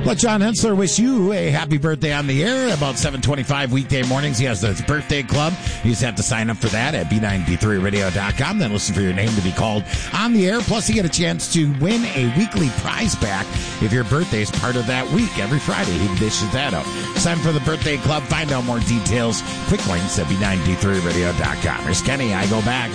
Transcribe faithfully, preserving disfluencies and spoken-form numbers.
Let John Hensler wish you a happy birthday on the air about seven twenty-five weekday mornings. He has the birthday club. You just have to sign up for that at B nine B three radio dot com. Then listen for your name to be called on the air. Plus, you get a chance to win a weekly prize pack if your birthday is part of that week. Every Friday, he dishes that up. Sign for the birthday club. Find out more details. Quick links at B nine B three radio dot com. Here's Kenny. I go back.